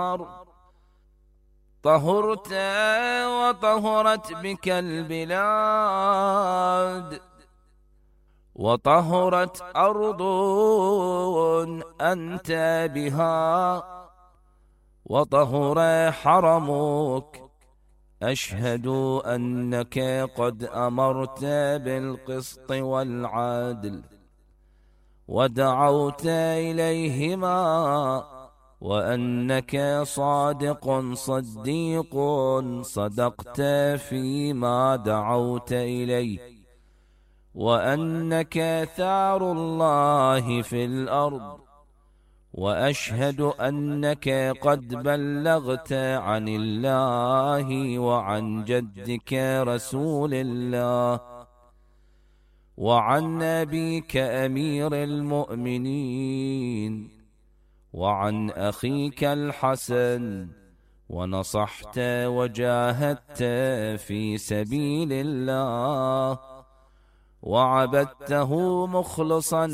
طهرت وطهرت بك البلاد، وطهرت أرض أنت بها، وطهر حرمك. أشهد أنك قد أمرت بالقسط والعدل، ودعوت إليهما، وأنك صادق صديق صدقت فيما دعوت إليه، وأنك ثار الله في الأرض. وأشهد أنك قد بلغت عن الله وعن جدك رسول الله، وعن أبيك أمير المؤمنين، وعن أخيك الحسن، ونصحت وجاهدت في سبيل الله، وعبدته مخلصا